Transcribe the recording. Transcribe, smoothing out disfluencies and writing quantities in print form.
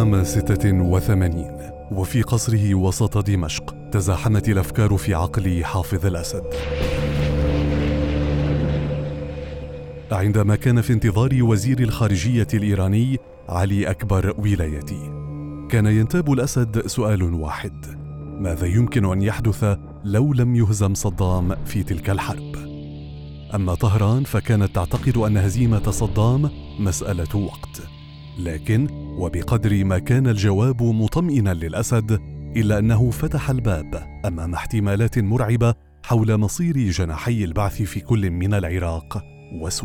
عام 86 وفي قصره وسط دمشق تزاحمت الأفكار في عقل حافظ الأسد. عندما كان في انتظار وزير الخارجية الإيراني علي أكبر ولايتي، كان ينتاب الأسد سؤال واحد: ماذا يمكن أن يحدث لو لم يهزم صدام في تلك الحرب؟ أما طهران فكانت تعتقد أن هزيمة صدام مسألة وقت، لكن وبقدر ما كان الجواب مطمئنا للأسد، إلا أنه فتح الباب أمام احتمالات مرعبة حول مصير جناحي البعث في كل من العراق وسوريا.